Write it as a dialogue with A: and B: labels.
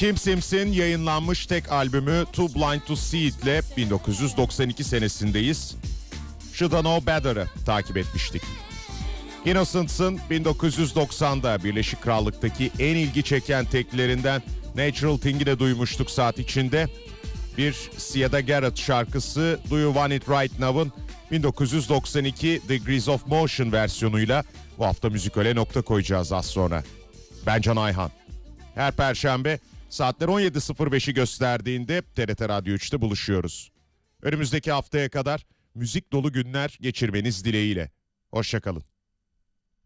A: Kim Sims'in yayınlanmış tek albümü Too Blind to See It ile 1992 senesindeyiz. Should I Know Better'ı takip etmiştik. Innocents'ın 1990'da Birleşik Krallık'taki en ilgi çeken teklerinden Natural Thing'i de duymuştuk saat içinde. Bir Siedah Garrett şarkısı Do You Want It Right Now'ın 1992 Degrees of Motion versiyonuyla bu hafta müzikale nokta koyacağız az sonra. Ben Can Ayhan. Her perşembe saatler 17.05'i gösterdiğinde TRT Radyo 3'te buluşuyoruz. Önümüzdeki haftaya kadar müzik dolu günler geçirmeniz dileğiyle. Hoşça kalın.